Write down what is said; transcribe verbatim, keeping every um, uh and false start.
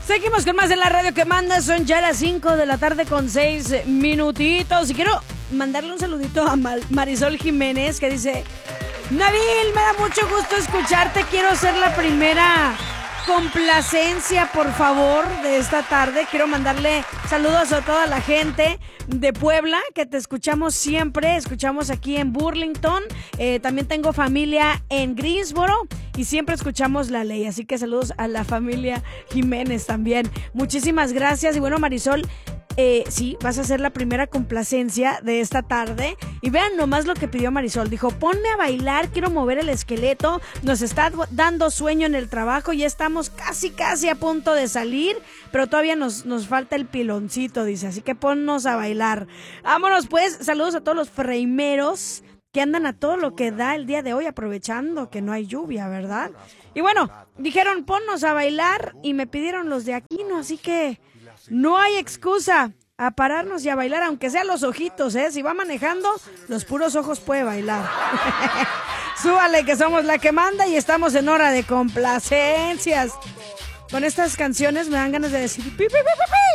Seguimos con más de la radio que manda. Son ya las cinco de la tarde con seis minutitos. Y quiero mandarle un saludito a Marisol Jiménez, que dice: Nabil, me da mucho gusto escucharte. Quiero ser la primera complacencia, por favor, de esta tarde. Quiero mandarle saludos a toda la gente de Puebla, que te escuchamos siempre. Escuchamos aquí en Burlington. Eh, también tengo familia en Greensboro y siempre escuchamos La Ley. Así que saludos a la familia Jiménez también. Muchísimas gracias. Y bueno, Marisol, Eh, sí, vas a ser la primera complacencia de esta tarde. Y vean nomás lo que pidió Marisol. Dijo: ponme a bailar, quiero mover el esqueleto. Nos está dando sueño en el trabajo. Ya estamos casi, casi a punto de salir, pero todavía nos, nos falta el piloncito, dice. Así que ponnos a bailar. Vámonos pues. Saludos a todos los freimeros que andan a todo lo que da el día de hoy, aprovechando que no hay lluvia, ¿verdad? Y bueno, dijeron ponnos a bailar y me pidieron los de Aquino, así que no hay excusa a pararnos y a bailar, aunque sean los ojitos, ¿eh? Si va manejando, los puros ojos puede bailar. Súbale, que somos la que manda y estamos en hora de complacencias. Con estas canciones me dan ganas de decir pi, pi, pi, pi, pi.